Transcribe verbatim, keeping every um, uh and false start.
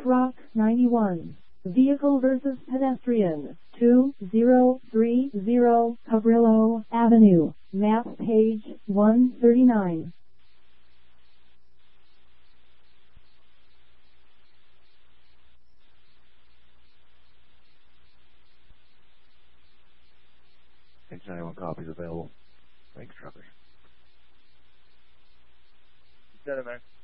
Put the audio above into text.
Rock ninety-one. Vehicle versus pedestrian. two zero three zero Cabrillo Avenue. Map page one thirty-nine. Page ninety-one copies available. Thanks, truckers. Get it, man.